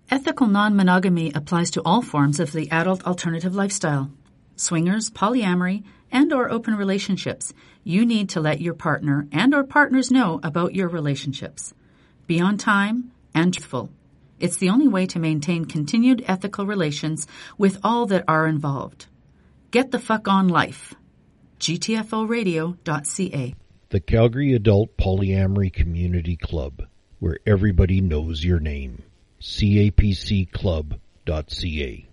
Ethical non-monogamy applies to all forms of the adult alternative lifestyle. Swingers, polyamory, and or open relationships. You need to let your partner and or partners know about your relationships. Be on time and truthful. It's the only way to maintain continued ethical relations with all that are involved. Get the fuck on life. GTFOradio.ca. The Calgary Adult Polyamory Community Club, where everybody knows your name. CAPCClub.ca.